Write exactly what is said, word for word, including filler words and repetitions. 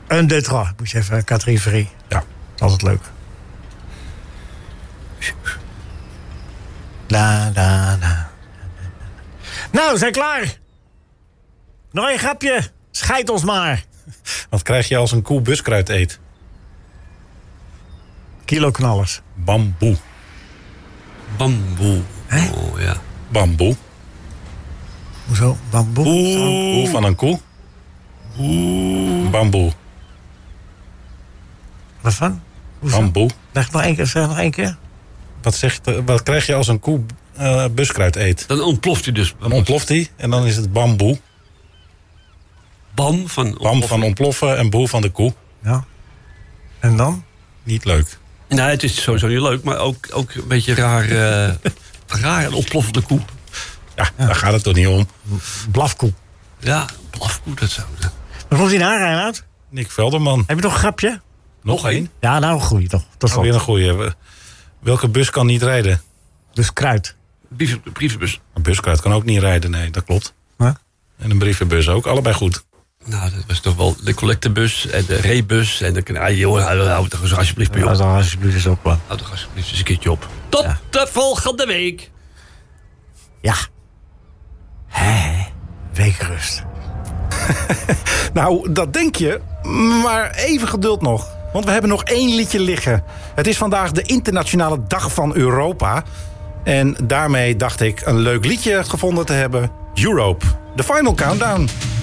Un, deux, trois. Moet je even categorie. Ja. Altijd leuk. La, la, la. Nou, we zijn klaar. Nog een grapje. Scheid ons maar. Wat krijg je als een koe buskruid eet? Kilo knallers. Bamboe. Bamboe. Hè? Oh, ja. Bamboe. Hoezo? Bamboe? Boe van een koe. Oeh. Bamboe. Wat van? Hoezo? Bamboe. Leg nog één keer, zeg nog één keer. Wat, zeg je, wat krijg je als een koe uh, buskruid eet? Dan ontploft hij dus. Dan ontploft hij en dan is het bamboe. Bam van Bam van ontploffen en boe van de koe. Ja. En dan? Niet leuk. Nee, het is sowieso niet leuk, maar ook, ook een beetje raar. Uh, raar, een ontploffende koe. Ja, ja, daar gaat het toch niet om. Blafkoe. Ja, blafkoe, dat zou zijn. Waar komt hij naar, Reinoud? Nick Velderman. Heb je nog een grapje? Nog één? Ja, nou, een goeie toch. Tot slot. Weer een goeie. Welke bus kan niet rijden? Dus kruid. Brief, brievenbus. Een buskruid kan ook niet rijden, nee, dat klopt. Huh? En een brievenbus ook, allebei goed. Nou, dat was toch wel de collectebus en de rebus. En de ah, joh, hou, hou toch eens alsjeblieft mee op. Ja, dan alsjeblieft eens op. man. Hou toch alsjeblieft eens een keertje op. Tot Ja. de volgende week. Ja. Hé, weekrust. Nou, dat denk je, maar even geduld nog. Want we hebben nog één liedje liggen. Het is vandaag de internationale dag van Europa. En daarmee dacht ik een leuk liedje gevonden te hebben. Europe, The Final Countdown.